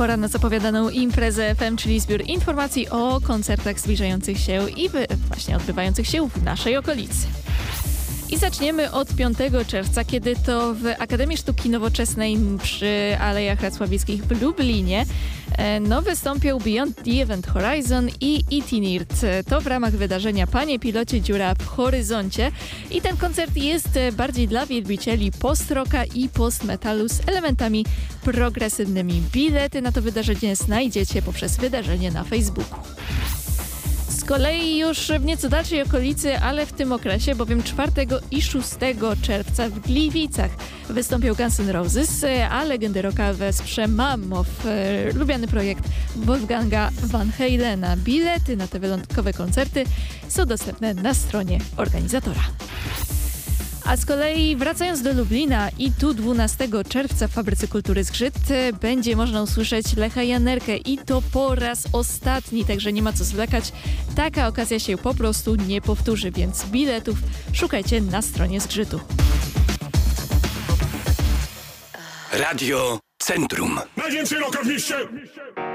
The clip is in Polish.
Pora na zapowiadaną imprezę FM, czyli zbiór informacji o koncertach zbliżających się i właśnie odbywających się w naszej okolicy. I zaczniemy od 5 czerwca, kiedy to w Akademii Sztuki Nowoczesnej przy Alejach Racławieckich w Lublinie wystąpią Beyond the Event Horizon i Itinirt. To w ramach wydarzenia Panie Pilocie Dziura w Horyzoncie. I ten koncert jest bardziej dla wielbicieli post-rocka i post-metalu z elementami progresywnymi. Bilety na to wydarzenie znajdziecie poprzez wydarzenie na Facebooku. Z kolei już w nieco dalszej okolicy, ale w tym okresie, bowiem 4 i 6 czerwca w Gliwicach wystąpią Guns N' Roses, a legendy rocka wesprze Mammoth, lubiany projekt Wolfganga Van Halena. Bilety na te wyjątkowe koncerty są dostępne na stronie organizatora. A z kolei wracając do Lublina i tu 12 czerwca w Fabryce Kultury Zgrzyt będzie można usłyszeć Lecha Janerkę i to po raz ostatni, także nie ma co zwlekać. Taka okazja się po prostu nie powtórzy, więc biletów szukajcie na stronie Zgrzytu. Radio Centrum. Najwięcej rocka w mieście!